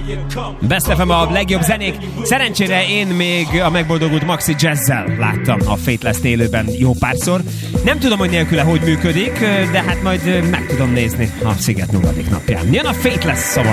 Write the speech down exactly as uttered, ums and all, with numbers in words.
Best ef em a legjobb zenék. Szerencsére én még a megboldogult Maxi Jazz-zel láttam a Fateless-t élőben jó párszor. Nem tudom, hogy nélküle hogy működik, de hát majd meg tudom nézni a Sziget nulladik napján. Jön a Fateless szóval.